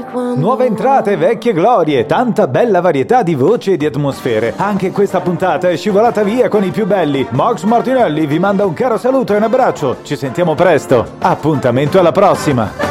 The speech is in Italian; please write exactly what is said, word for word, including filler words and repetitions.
Nuove entrate, vecchie glorie, tanta bella varietà di voci e di atmosfere. Anche questa puntata è scivolata via con i più belli. Max Martinelli vi manda un caro saluto e un abbraccio. Ci sentiamo presto. Appuntamento alla prossima.